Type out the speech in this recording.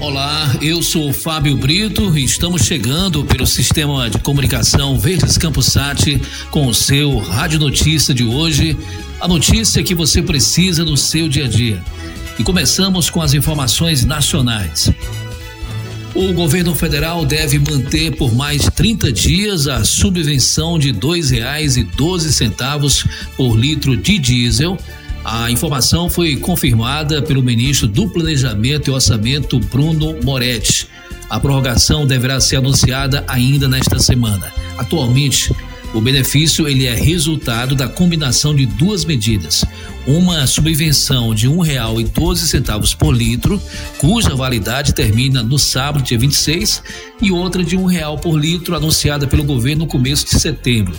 Olá, eu sou Fábio Brito e estamos chegando pelo sistema de comunicação Verdes Campusat com o seu Rádio Notícia de hoje, a notícia que você precisa no seu dia a dia. E começamos com as informações nacionais. O governo federal deve manter por mais 30 dias a subvenção de R$ 2,12 por litro de diesel. A informação foi confirmada pelo ministro do Planejamento e Orçamento, Bruno Moretti. A prorrogação deverá ser anunciada ainda nesta semana. Atualmente, o benefício é resultado da combinação de duas medidas. Uma subvenção de R$ 1,12 por litro, cuja validade termina no sábado, dia 26, e outra de R$ 1 por litro, anunciada pelo governo no começo de setembro.